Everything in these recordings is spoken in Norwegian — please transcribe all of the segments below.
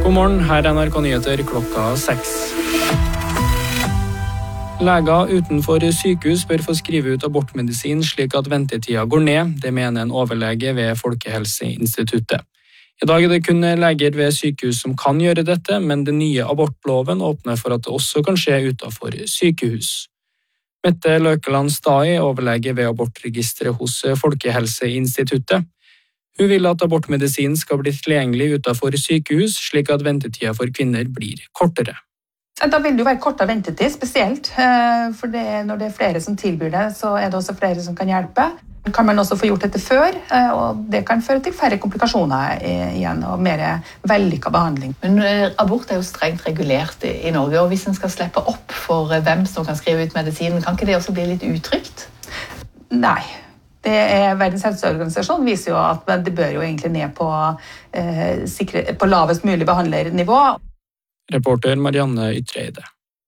God morgen, her er NRK Nyheter klokka 6. Leger utenfor sykehus bør få skrive ut abortmedisin slik at ventetida går ned, det mener en overlege ved Folkehelseinstituttet. I dag er det kun leger ved sykehus som kan gjøre dette, men den nye abortloven åpner for at det også kan skje utenfor sykehus. Mette Løkeland Stai, overlege ved abortregisteret hos Folkehelseinstituttet. Hun vil at abortmedisin skal bli tilgjengelig utenfor sykehus, slik at ventetida for kvinner blir kortere. Da vil det jo være kortere ventetid, spesielt. For når det er flere som tilbyr det, så er det også flere som kan hjelpe. Kan man også få gjort dette før, og det kan føre til færre komplikasjoner igjen, og mer vellykket behandling. Men abort er jo strengt regulert i Norge, og hvis en skal slippe opp for hvem som kan skrive ut medisinen, kan ikke det også bli litt utrygt? Nei. Verdens helseorganisasjon viser jo at det bør jo egentlig ned på lavest mulig behandlernivå. Reporter Marianne Ytreide.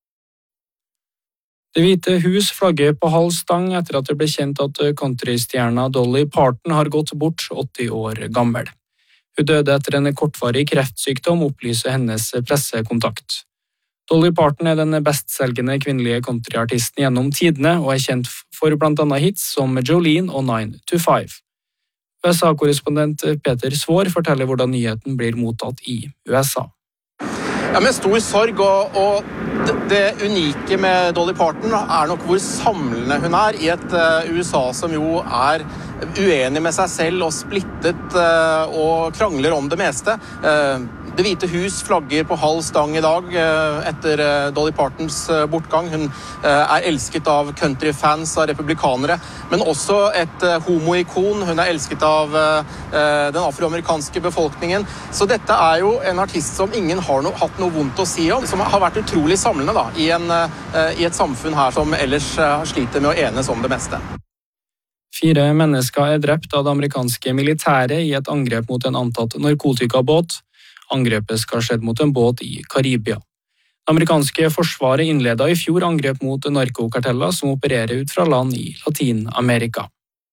Det hvite hus flagger på halv stang etter at det ble kjent at countrystjerna Dolly Parton har gått bort 80 år gammel. Hun døde etter en kortvarig kreftsykdom, opplyser hennes pressekontakt. Dolly Parton er den bestselgende kvinnelige countryartisten gjennom tidene og er kjent for blant annet hits som Jolene og 9 to 5. USA-korrespondent Peter Svår forteller hvordan nyheten blir mottatt i USA. Ja, med stor sorg, og det unike med Dolly Parton er nok hvor samlende hun er i et USA som jo er uenig med seg selv og splittet og krangler om det meste. Det hvite hus flagger på halv stang i dag etter Dolly Partons bortgang. Hun er elsket av countryfans, av republikanere, men også et homoikon. Hun er elsket av den afroamerikanske befolkningen. Så dette er jo en artist som ingen har hatt noe vondt å si om, som har vært utrolig samlende da, i et samfunn her som ellers sliter med å enes om det meste. 4 mennesker er drept av det amerikanske militæret i et angrep mot en antatt narkotikabåt. Angrepet skal ha skjedd mot en båt i Karibia. Det amerikanske forsvaret innledet i fjor angrep mot narkokarteller som opererer ut fra land i Latin-Amerika.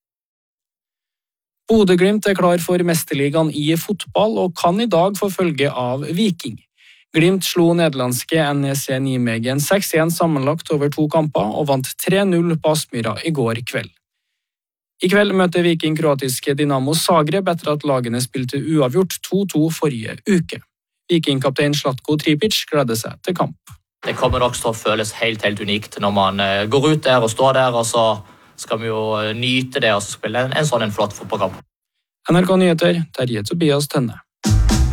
Bodø/Glimt er klar for mesterligaen i fotball og kan i dag få følge av Viking. Glimt slo nederlandske NEC Nijmegen 6-1 sammenlagt over 2 kamper og vant 3-0 på Aspmyra i går kveld. I kveld møter Viking kroatiske Dinamo Zagreb etter at lagene spilte uavgjort 2-2 forrige uke. Viking-kaptein Zlatko Tripic gleder seg til kamp. Det kommer nok til å føles helt unikt når man går ut der og står der, og så skal vi jo nyte det og spille en sånn flott fotballkamp. NRK Nyheter, Terje Tobias Tønne.